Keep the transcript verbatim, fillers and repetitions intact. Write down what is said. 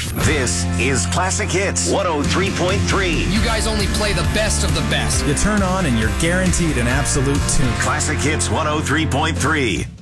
This is Classic Hits one oh three point three. You guys only play the best of the best. You turn on and you're guaranteed an absolute tune. Classic Hits one oh three point three.